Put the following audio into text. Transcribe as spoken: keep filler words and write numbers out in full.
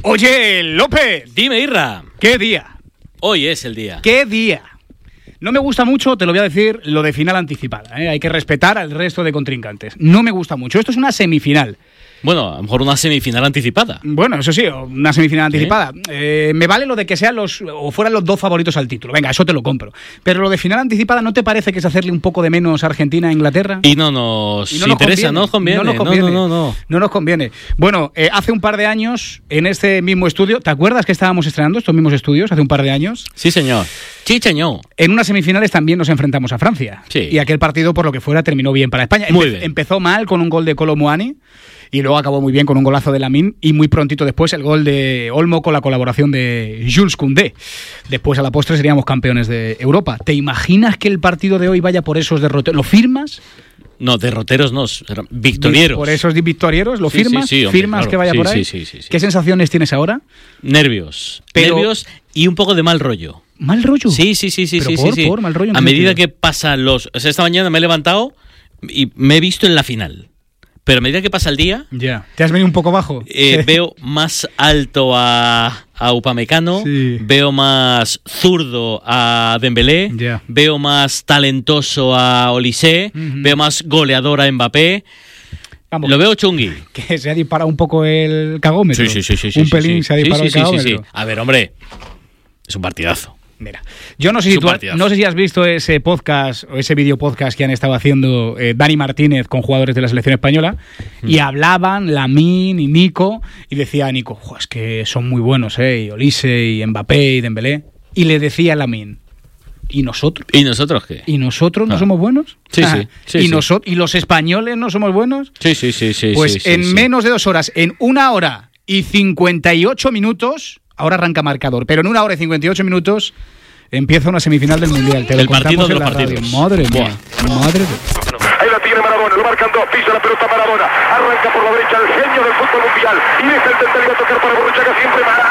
Oye, López. Dime, Irra. ¿Qué día? Hoy es el día. ¿Qué día? No me gusta mucho, te lo voy a decir, lo de final anticipada, ¿eh? Hay que respetar al resto de contrincantes. No me gusta mucho. Esto es una semifinal. Bueno, a lo mejor una semifinal anticipada. Bueno, eso sí, una semifinal anticipada. ¿Sí? Eh, me vale lo de que sean los o fueran los dos favoritos al título. Venga, eso te lo compro. Pero lo de final anticipada, ¿no te parece que es hacerle un poco de menos a Argentina a Inglaterra? Y no nos, y no nos interesa, conviene. no nos conviene. No nos conviene. No, no, no, no. no nos conviene. Bueno, eh, hace un par de años, en este mismo estudio, ¿te acuerdas que estábamos estrenando estos mismos estudios hace un par de años? Sí, señor. Sí, señor. En unas semifinales también nos enfrentamos a Francia. Sí. Y aquel partido, por lo que fuera, terminó bien para España. Muy Empe- bien. Empezó mal con un gol de Kolo Muani. Y luego acabó muy bien con un golazo de Lamine y muy prontito después el gol de Olmo con la colaboración de Jules Koundé. Después a la postre seríamos campeones de Europa. ¿Te imaginas que el partido de hoy vaya por esos derroteros? ¿Lo firmas? No, derroteros no, victorieros. ¿Por esos victorieros? ¿Lo sí, firmas? Sí, sí, hombre, ¿Firmas claro. que vaya sí, por ahí? Sí, sí, sí, sí. ¿Qué sensaciones tienes ahora? Nervios. Pero... Nervios y un poco de mal rollo. ¿Mal rollo? Sí, sí, sí, sí. ¿Pero sí, por, sí, sí. por mal rollo? A medida que pasan los... O sea, esta mañana me he levantado y me he visto en la final. Pero a medida que pasa el día... Ya. ¿Te has venido un poco bajo? Eh, sí. Veo más alto a, a Upamecano, sí. Veo más zurdo a Dembélé, ya. Veo más talentoso a Olise, uh-huh. Veo más goleador a Mbappé. Vamos, lo veo chungui. Que se ha disparado un poco el cagómetro. Sí, sí, sí. sí un sí, pelín sí. se ha disparado sí, sí, el cagómetro. Sí, sí, sí. A ver, hombre, es un partidazo. Mira, yo no sé, si tú, no sé si has visto ese podcast o ese video podcast que han estado haciendo eh, Dani Martínez con jugadores de la selección española mm. y hablaban Lamine y Nico y decía Nico, es que son muy buenos, eh, y Olise y Mbappé y Dembélé, y le decía Lamine, ¿y nosotros? ¿Y nosotros qué? ¿Y nosotros no ah. somos buenos? Sí, ah, sí. sí, ¿Y, sí. Noso- ¿Y los españoles no somos buenos? Sí, sí, sí. sí pues sí, sí, en sí. menos de dos horas, en una hora y cincuenta y ocho minutos, ahora arranca marcador, pero en una hora y cincuenta y ocho minutos empieza una semifinal del Mundial. Te el partido de los partidos. Radio. Madre mía, madre mía. Ahí la tiene Maradona, lo marcan dos, pisa la pelota Maradona, arranca por la derecha el genio del fútbol mundial y deja el tentativo a tocar para Borruchaga, siempre Maradona.